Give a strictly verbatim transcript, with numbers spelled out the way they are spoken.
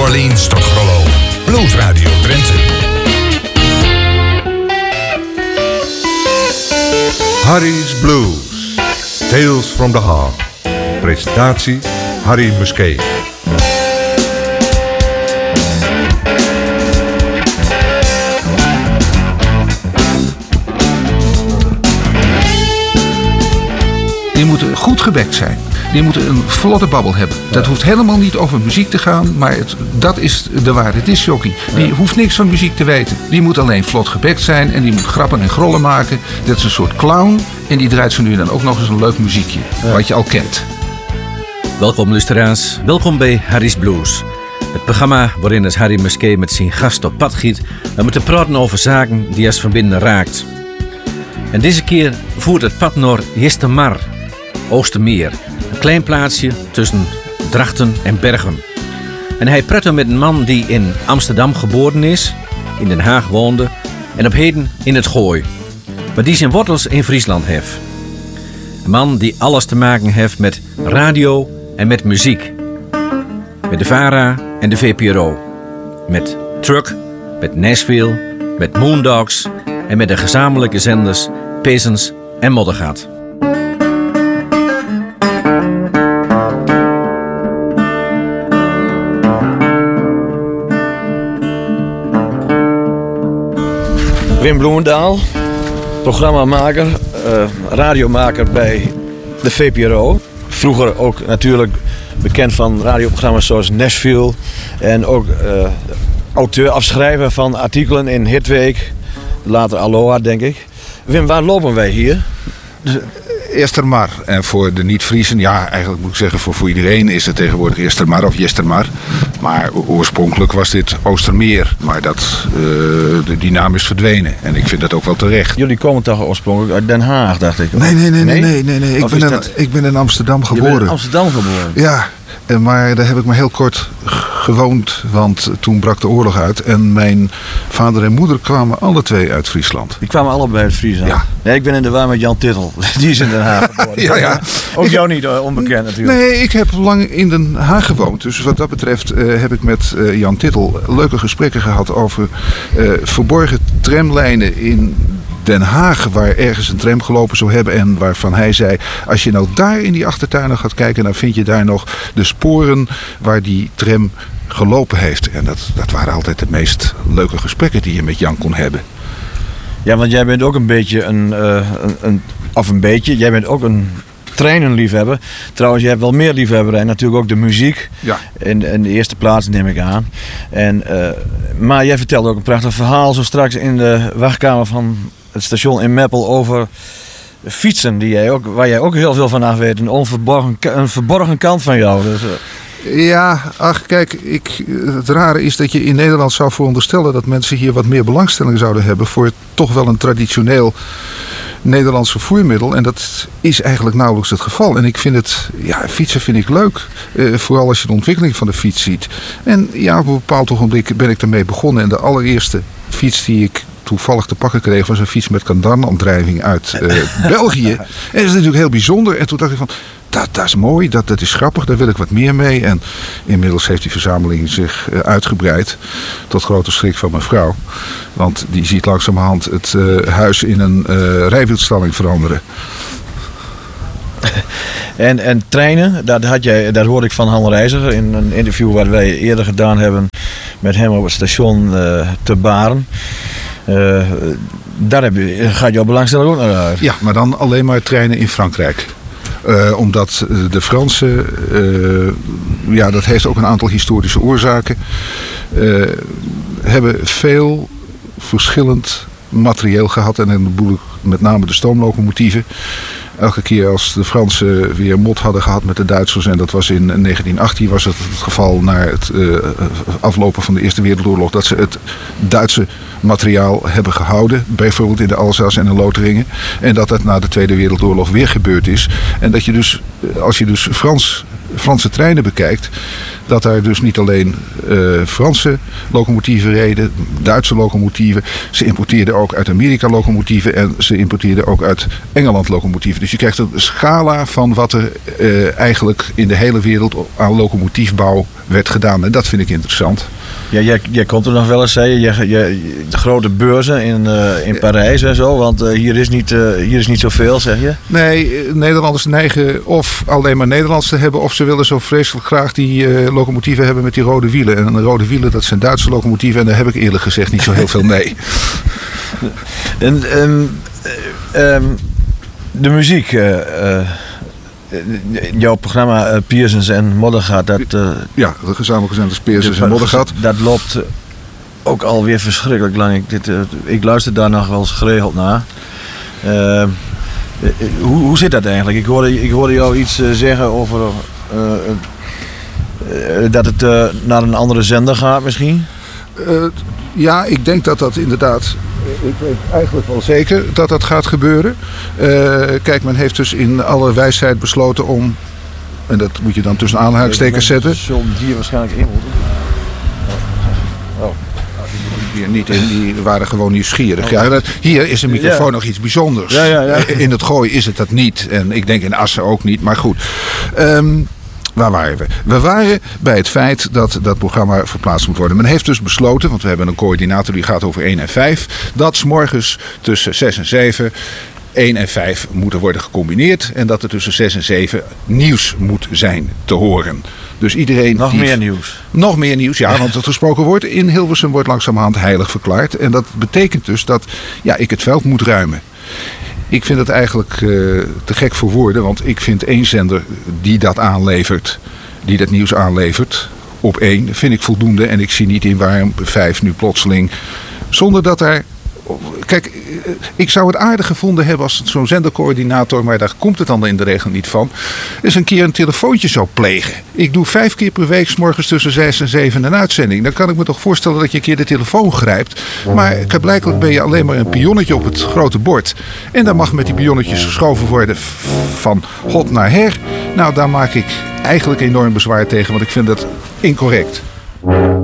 Orleans tot Grollo. Blues Radio Drenthe. Harry's Blues. Tales from the Heart. Presentatie Harry Musquet. Die moeten goed gebekt zijn. Die moeten een vlotte babbel hebben. Dat ja. hoeft helemaal niet over muziek te gaan, maar het, dat is de ware discjockey. Die ja. hoeft niks van muziek te weten. Die moet alleen vlot gebekt zijn en die moet grappen en grollen maken. Dat is een soort clown en die draait zo nu dan ook nog eens een leuk muziekje, ja. wat je al kent. Welkom luisteraars, welkom bij Harry's Blues. Het programma waarin het Harry Musquet met zijn gast op pad giet om te praten over zaken die ons van binnen raakt. En deze keer voert het pad naar Jistermar, Oostermeer. Een klein plaatsje tussen Drachten en Bergen. En hij pratte met een man die in Amsterdam geboren is, in Den Haag woonde en op heden in het Gooi. Maar die zijn wortels in Friesland heeft. Een man die alles te maken heeft met radio en met muziek. Met de VARA en de V P R O. Met Truck, met Nashville, met Moondogs en met de gezamenlijke zenders Peasants en Moddergat. Wim Bloemendaal, programmamaker, uh, radiomaker bij de V P R O. Vroeger ook natuurlijk bekend van radioprogramma's zoals Nashville. En ook uh, auteur, afschrijver van artikelen in Hitweek. Later Aloha, denk ik. Wim, waar lopen wij hier? Estermar. En voor de niet-Friesen, ja, eigenlijk moet ik zeggen, voor, voor iedereen is het tegenwoordig Estermar of Jistermar. Maar oorspronkelijk was dit Oostermeer. Maar dat, uh, die naam is verdwenen. En ik vind dat ook wel terecht. Jullie komen toch oorspronkelijk uit Den Haag, dacht ik? Nee, nee, nee, nee, nee, nee, nee. Ik, ben in, dat... ik ben in Amsterdam geboren. Je bent in Amsterdam geboren? Ja. Maar daar heb ik maar heel kort gewoond, want toen brak de oorlog uit. En mijn vader en moeder kwamen alle twee uit Friesland. Die kwamen allebei uit Friesland? Ja. Nee, ik ben in de war met Jan Tittel. Die is in Den Haag geboren. ja, ja. Ook jou niet uh, onbekend natuurlijk. Nee, ik heb lang in Den Haag gewoond. Dus wat dat betreft uh, heb ik met uh, Jan Tittel leuke gesprekken gehad over uh, verborgen tramlijnen in Den Haag, waar ergens een tram gelopen zou hebben en waarvan hij zei, als je nou daar in die achtertuinen gaat kijken, dan vind je daar nog de sporen waar die tram gelopen heeft. En dat, dat waren altijd de meest leuke gesprekken die je met Jan kon hebben. Ja, want jij bent ook een beetje een, uh, een, een of een beetje, jij bent ook een treinenliefhebber. Trouwens, je hebt wel meer liefhebberij. Natuurlijk ook de muziek. Ja. In, in de eerste plaats, neem ik aan. En, uh, maar jij vertelde ook een prachtig verhaal zo straks in de wachtkamer van het station in Meppel over fietsen, die jij ook, waar jij ook heel veel van af weet. Een onverborgen, een verborgen kant van jou. Dus, uh... Ja, ach kijk, ik, het rare is dat je in Nederland zou veronderstellen dat mensen hier wat meer belangstelling zouden hebben voor toch wel een traditioneel Nederlands vervoermiddel. En dat is eigenlijk nauwelijks het geval. En ik vind het, ja, fietsen vind ik leuk. Uh, vooral als je de ontwikkeling van de fiets ziet. En ja, op een bepaald ogenblik ben ik ermee begonnen. En de allereerste fiets die ik toevallig te pakken kreeg was een fiets met kardan-aandrijving uit uh, België. En dat is natuurlijk heel bijzonder. En toen dacht ik van, dat, dat is mooi, dat, dat is grappig, daar wil ik wat meer mee. En inmiddels heeft die verzameling zich uh, uitgebreid. Tot grote schrik van mijn vrouw. Want die ziet langzamerhand het uh, huis in een uh, rijwieelstalling veranderen. En, en treinen, dat, had jij, dat hoorde ik van Han Reiziger in een interview wat wij eerder gedaan hebben met hem op het station uh, te Baren. Uh, daar heb je, gaat jouw belangstelling ook naar uit. Ja, maar dan alleen maar treinen in Frankrijk. Uh, omdat de Fransen, uh, ja, dat heeft ook een aantal historische oorzaken, uh, hebben veel verschillend materieel gehad. En dan bedoel ik met name de stoomlocomotieven. Elke keer als de Fransen weer mot hadden gehad met de Duitsers, en dat was in negentien achttien was het het geval na het uh, aflopen van de Eerste Wereldoorlog, dat ze het Duitse materiaal hebben gehouden, bijvoorbeeld in de Alsace en de Lotharingen. En dat dat na de Tweede Wereldoorlog weer gebeurd is. En dat je dus, als je dus Frans, Franse treinen bekijkt, dat daar dus niet alleen uh, Franse locomotieven reden, Duitse locomotieven. Ze importeerden ook uit Amerika locomotieven en ze we importeerden ook uit Engeland locomotieven. Dus je krijgt een scala van wat er uh, eigenlijk in de hele wereld aan locomotiefbouw werd gedaan. En dat vind ik interessant. Ja, jij, jij komt er nog wel eens, zei je, je, je de grote beurzen in, uh, in Parijs en zo, want uh, hier, is niet, uh, hier is niet zoveel, zeg je? Nee, Nederlanders neigen of alleen maar Nederlands te hebben, of ze willen zo vreselijk graag die uh, locomotieven hebben met die rode wielen. En de rode wielen, dat zijn Duitse locomotieven en daar heb ik eerlijk gezegd niet zo heel veel mee. En um, um, de muziek, uh, uh, jouw programma uh, Pearsons en Moddergat, dat... Uh, ja, de gezamenlijke zenders Pearsons en Moddergat. Dat loopt ook alweer verschrikkelijk lang. Ik, dit, uh, ik luister daar nog wel eens geregeld naar. Uh, uh, hoe, hoe zit dat eigenlijk? Ik hoorde, ik hoorde jou iets uh, zeggen over uh, uh, uh, dat het uh, naar een andere zender gaat misschien? Uh, ja, ik denk dat dat inderdaad... Ik weet eigenlijk wel zeker dat dat gaat gebeuren. Uh, kijk, men heeft dus in alle wijsheid besloten om... En dat moet je dan tussen aanhalingstekens zetten. Zullen hier waarschijnlijk in moeten. Oh. Hier niet in, die waren gewoon nieuwsgierig. Ja, dat, hier is een microfoon ja. nog iets bijzonders. Ja, ja, ja. In het Gooi is het dat niet. En ik denk in Assen ook niet, maar goed. Um, Waar waren we? We waren bij het feit dat dat programma verplaatst moet worden. Men heeft dus besloten, want we hebben een coördinator die gaat over één en vijf... dat 's morgens tussen zes en zeven één en vijf moeten worden gecombineerd. En dat er tussen zes en zeven nieuws moet zijn te horen. Dus iedereen nog die... meer nieuws. Nog meer nieuws, ja. Want het gesproken woord in Hilversum wordt langzamerhand heilig verklaard. En dat betekent dus dat ja, ik het veld moet ruimen. Ik vind het eigenlijk uh, te gek voor woorden, want ik vind één zender die dat aanlevert, die dat nieuws aanlevert, op één, vind ik voldoende. En ik zie niet in waarom vijf nu plotseling, zonder dat daar... Kijk, ik zou het aardig gevonden hebben als zo'n zendercoördinator, maar daar komt het dan in de regel niet van, eens een keer een telefoontje zou plegen. Ik doe vijf keer per week 's morgens tussen zes en zeven een uitzending. Dan kan ik me toch voorstellen dat je een keer de telefoon grijpt. Maar blijkbaar ben je alleen maar een pionnetje op het grote bord. En dan mag met die pionnetjes geschoven worden van hot naar her. Nou, daar maak ik eigenlijk enorm bezwaar tegen, want ik vind dat incorrect.